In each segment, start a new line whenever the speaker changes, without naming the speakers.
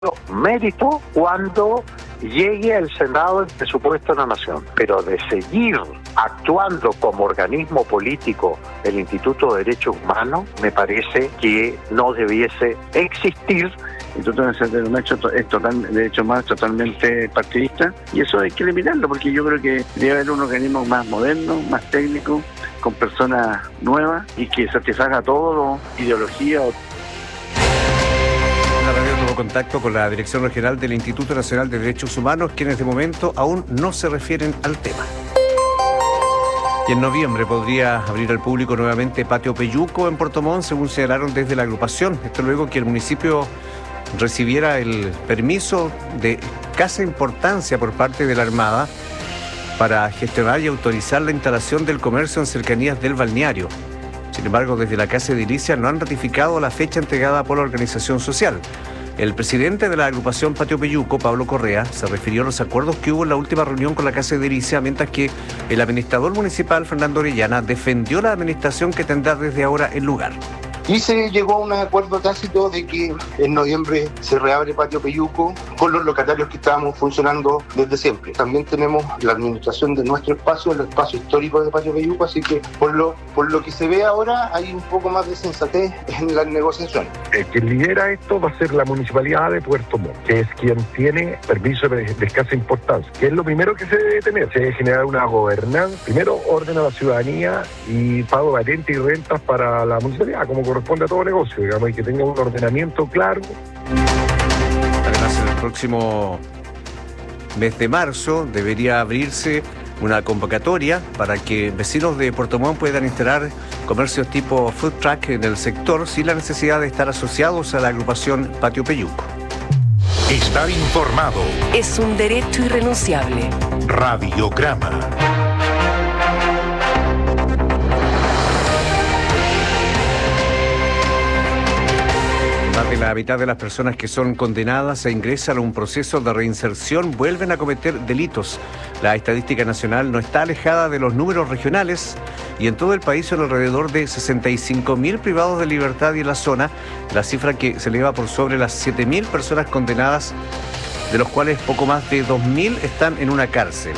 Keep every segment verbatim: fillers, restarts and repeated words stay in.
mérito cuando llegue al Senado el presupuesto de la Nación, pero de seguir actuando como organismo político el Instituto de Derechos Humanos, me parece que no debiese existir.
El Instituto Nacional de Derechos es total, de derechos humanos totalmente partidista, y eso hay que eliminarlo, porque yo creo que debe haber un organismo más moderno, más técnico, con personas nuevas y que satisfaga todo, ideología.
La radio tuvo contacto con la Dirección Regional del Instituto Nacional de Derechos Humanos, quienes de momento aún no se refieren al tema. Y en noviembre podría abrir al público nuevamente Patio Peyuco en Puerto Montt, según señalaron desde la agrupación. Esto luego que el municipio recibiera el permiso de escasa importancia por parte de la Armada para gestionar y autorizar la instalación del comercio en cercanías del balneario. Sin embargo, desde la Casa Edilicia no han ratificado la fecha entregada por la organización social. El presidente de la agrupación Patio Peyuco, Pablo Correa, se refirió a los acuerdos que hubo en la última reunión con la Casa Edilicia, mientras que el administrador municipal, Fernando Orellana, defendió la administración que tendrá desde ahora el lugar.
Y se llegó a un acuerdo tácito de que en noviembre se reabre Patio Peyuco con los locatarios que estábamos funcionando desde siempre. También tenemos la administración de nuestro espacio, el espacio histórico de Patio Peyuco, así que por lo, por lo que se ve ahora hay un poco más de sensatez en las negociaciones.
El que lidera esto va a ser la Municipalidad de Puerto Montt, que es quien tiene permiso de, de escasa importancia, que es lo primero que se debe tener. Se debe generar una gobernanza, primero orden a la ciudadanía y pago de patente y rentas para la municipalidad, como corresponde a todo negocio, digamos, y que tenga un ordenamiento claro.
Además, en el próximo mes de marzo debería abrirse una convocatoria para que vecinos de Puerto Montt puedan instalar comercios tipo food truck en el sector sin la necesidad de estar asociados a la agrupación Patio Peyuco.
Estar informado
es un derecho irrenunciable.
Radiograma.
Más de la mitad de las personas que son condenadas e ingresan a un proceso de reinserción vuelven a cometer delitos. La estadística nacional no está alejada de los números regionales y en todo el país son alrededor de sesenta y cinco mil privados de libertad y en la zona, la cifra que se eleva por sobre las siete mil personas condenadas, de los cuales poco más de dos mil están en una cárcel.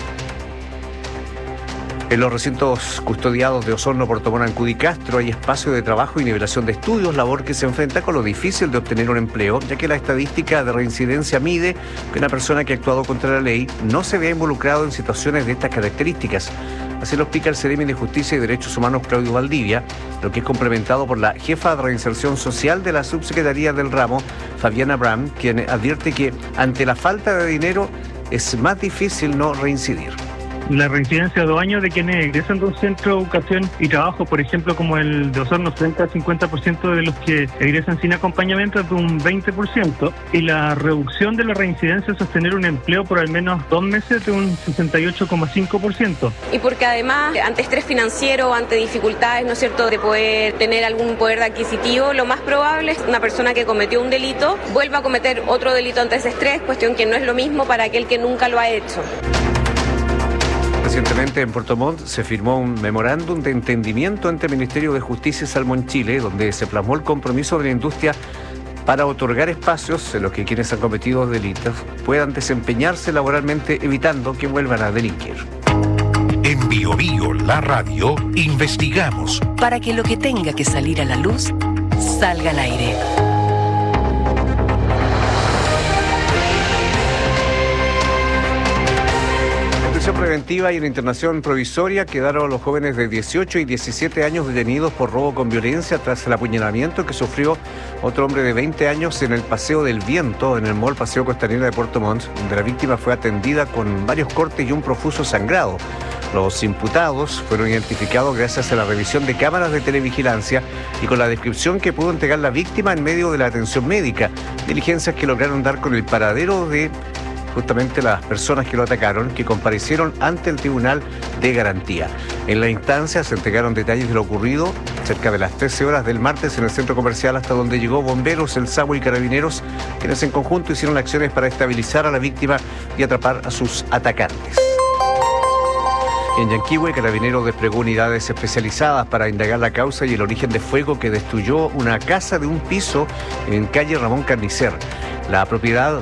En los recintos custodiados de Osorno, Puerto Montt, Ancud y Castro hay espacio de trabajo y nivelación de estudios, labor que se enfrenta con lo difícil de obtener un empleo, ya que la estadística de reincidencia mide que una persona que ha actuado contra la ley no se vea involucrado en situaciones de estas características. Así lo explica el Ceremi de Justicia y Derechos Humanos, Claudio Valdivia, lo que es complementado por la jefa de Reinserción Social de la Subsecretaría del ramo, Fabiana Bram, quien advierte que ante la falta de dinero es más difícil no reincidir.
La reincidencia de dos años de quienes egresan de un centro de educación y trabajo, por ejemplo, como el de Osorno, treinta a cincuenta por ciento de los que egresan sin acompañamiento es de un veinte por ciento, y la reducción de la reincidencia es sostener un empleo por al menos dos meses de un sesenta y ocho coma cinco por ciento.
Y porque además, ante estrés financiero, ante dificultades, ¿no es cierto?, de poder tener algún poder adquisitivo, lo más probable es una persona que cometió un delito vuelva a cometer otro delito ante ese estrés, cuestión que no es lo mismo para aquel que nunca lo ha hecho.
Recientemente en Puerto Montt se firmó un memorándum de entendimiento entre el Ministerio de Justicia y Salmón Chile, donde se plasmó el compromiso de la industria para otorgar espacios en los que quienes han cometido delitos puedan desempeñarse laboralmente, evitando que vuelvan a delinquir.
En Bio Bio, la radio, investigamos
para que lo que tenga que salir a la luz salga al aire.
Preventiva y en internación provisoria quedaron los jóvenes de dieciocho y diecisiete años detenidos por robo con violencia tras el apuñalamiento que sufrió otro hombre de veinte años en el Paseo del Viento, en el mall Paseo Costanera de Puerto Montt, donde la víctima fue atendida con varios cortes y un profuso sangrado. Los imputados fueron identificados gracias a la revisión de cámaras de televigilancia y con la descripción que pudo entregar la víctima en medio de la atención médica, diligencias que lograron dar con el paradero de justamente las personas que lo atacaron, que comparecieron ante el Tribunal de Garantía. En la instancia se entregaron detalles de lo ocurrido cerca de las trece horas del martes en el centro comercial, hasta donde llegó bomberos, el SAMU y carabineros, quienes en conjunto hicieron acciones para estabilizar a la víctima y atrapar a sus atacantes. En Yanquihue, Carabineros desplegó unidades especializadas para indagar la causa y el origen de fuego que destruyó una casa de un piso en calle Ramón Carnicer. La propiedad